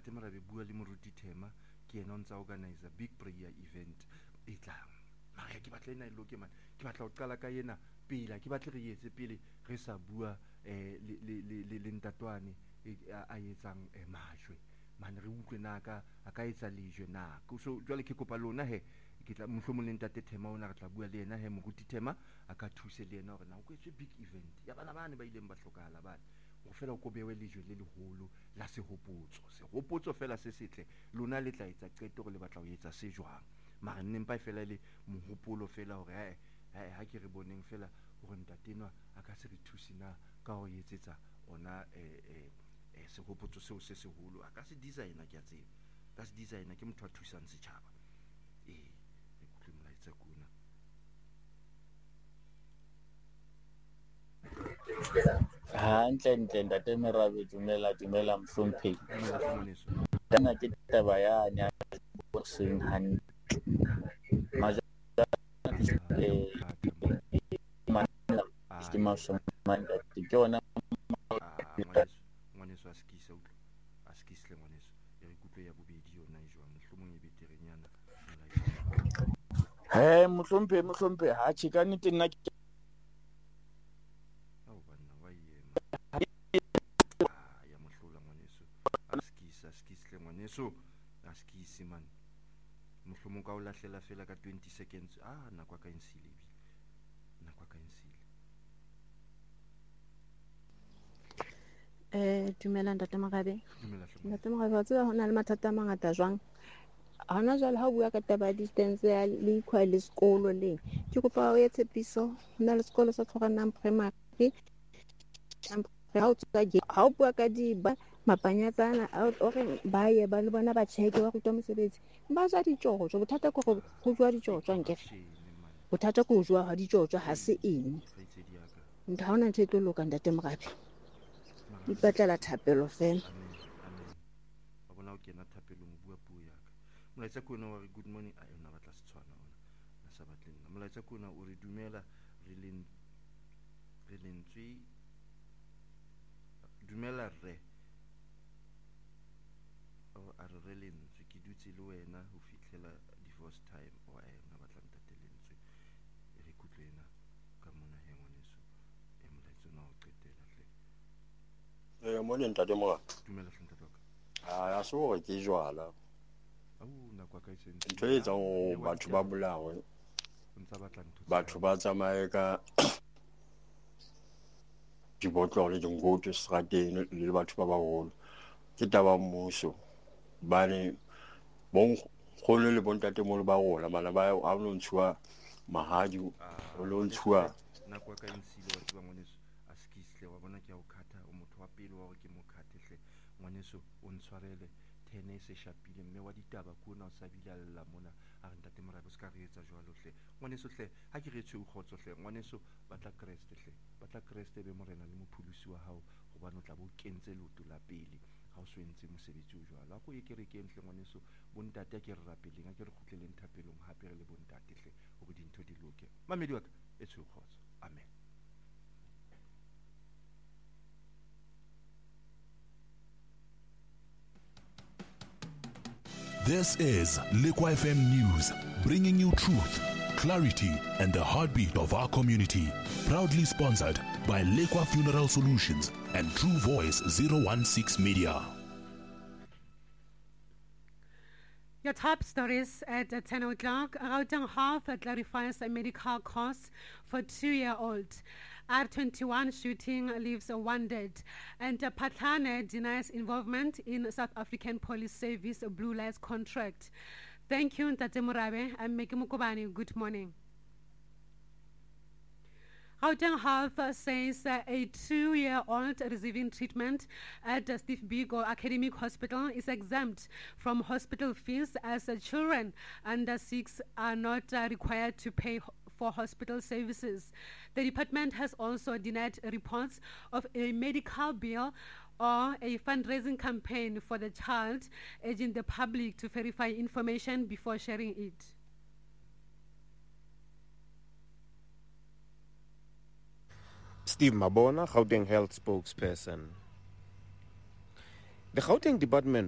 Ntate Morabe bua le moruti Thema ke ena o ntsa organize big prayer event e tlang. Mara ke batla ena e loke man, ke batla ho qala ka ena pele, ke batla re etse pele re sa bua le ntatwane a etsang majwe man, re utlwe naka a ka etsa lejwe na. So jwale ke kopa lona he ke tla mohlomong le Ntate Thema ona re tla bua le ena he moruti Thema a ka thuse le ena hore na o kwetswe big event ya bana bane ba ileng ba hlokahala bane go fela go bewe lejwe le leholo la sehopotso fela se setle. Lona le tla etsa qeto gore le batla ho etsa se jwang, mara nnempa fela le mohopolo fela hore ha ke re boneng fela hore ntate enwa a ka se re thusi na ka ho etsetsa ona sehopotso seo se seholo. A ka se designer ke a tseba, ka se designer ke motho a thusang setjhaba. Re kutlwe molaetsa kuna. Hantle Ntate Morabe, dumela Mhlomphehi. Dumela ke taba yane ya seng hantle. Ke ona ngwaneso a skisa utlwa, a skisle ngwaneso e re kutlwe ya bobedi yona e jwang mohlomong e beterenyana. Mhlomphehi ha tjeka nnete nna ke banna wa ema ya mohlola ngwaneso a skisle ngwaneso a skisi man, mohlomong ka o lahlela fela ka 20 seconds. Nako ka ensile ebile nako ka ensile. Dumela Ntate Morabe. Dumela Ntate Morabe, wa tseba hona le mathata a mangata jwang. Hona jwale ha o bua ka taba distance ya le kwa le sekolo le, ke kopa o etse piso. Hona le sekolo sa Tloganang Primary, ha o bua ka ba mapanyatsana o re ba ye ba le bona ba cheke ba rutwa mosebetsi ba ja ditjojo. Bothata ke gore go jwa ditjojo nkere, bothata ke ho jwa ha ditjojo ha se eng. Ntha ha ona ntho e tlo loka Ntate Morabe, ipatlela thapelo fela. Amen. Wa bona o kena thapelong bua puo ya ka. Molaetsa ke ona wa re good morning a yona batla se tshwana ona na sa batle nna. Molaetsa ke ona o re dumela re lentswe dumela re a re lentswe ke dutse le wena ho fihlela divorce time o a yona batla ntate lentswe e re kutlwena ka mona he ngwaneso molaetsa ona o qetela hle. Mone Ntate Morabe. Dumela hle ntate wa ka. Ha se hore ke jwala. Nako ka itseng Ntho e etsang ho batho ba bolawe, batho ba tsamaye ka dibotlolo le dingoto seterateng le batho ba baholo, ke taba mmuso bane bon kgolo le bontatemolo ba rona bana ba ha o ntshuwa mahadi o lo ntshuwa nako ka ensile wa tseba ngwaneso a skisle wa bona ke a o khatha o motho wa pele wa gore ke mo khathehle ngwaneso o ntshwarele tene se shapile mme wa ditaba ke ona o sa bile alla mona a re Ntate Morabe se ka re etsa jwalo hle ngwaneso hle ha ke re tshwe o khotso hle ngwaneso batla Kriste hle batla Kriste be morena le mophulusi wa hao gobane o tla bo kentse leoto la pele ha o so entse mosebetsi o jwalo a ko ye ke re ke hle ngwaneso bontate a ke re rapeleng a ke re khutleleng thapelong hape re le bontate hle hore dintho di loke mamedi wa ka e tshwe o khotso. Amen. This is Lekwa FM News, bringing you truth, clarity, and the heartbeat of our community. Proudly sponsored by Lekwa Funeral Solutions and True Voice 016 Media. Your top stories at 10 o'clock. Gauteng Health clarifies medical costs for 2-year-old. R21 shooting leaves 1 dead. And Patlane denies involvement in South African Police Service Blue Lights contract. Thank you, Ntate Morabe. I'm Meki Mukobani. Good morning. Gauteng Health says a 2-year-old receiving treatment at Steve Biko Academic Hospital is exempt from hospital fees as children under 6 are not required to pay for hospital services. The department has also denied reports of a medical bill or a fundraising campaign for the child, urging the public to verify information before sharing it. Steve Mabona, Gauteng Health spokesperson. The Gauteng Department